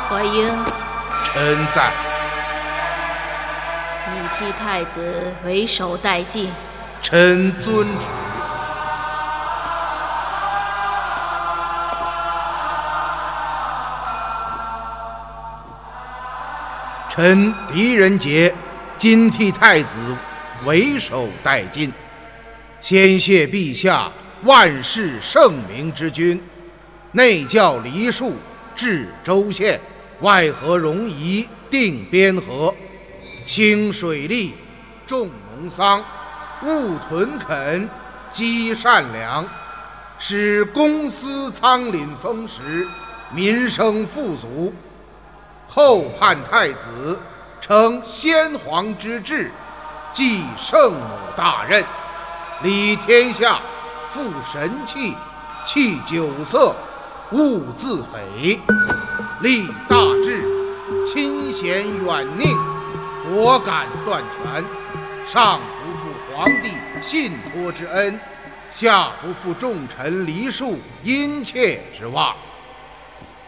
怀英， 臣在。 你替太子为首带进。 臣遵旨。臣狄仁杰今替太子为首带进，先谢陛下万世圣明之君，内教黎庶治州县，外合戎夷定边河，兴水利种农桑，务屯垦积善粮，使公私仓廪丰实，民生富足。后盼太子承先皇之志，继圣母大任，理天下，复神器，弃酒色，勿自肥，立大志，亲贤远佞，果敢断权，上不负皇帝信托之恩，下不负重臣黎庶殷切之望。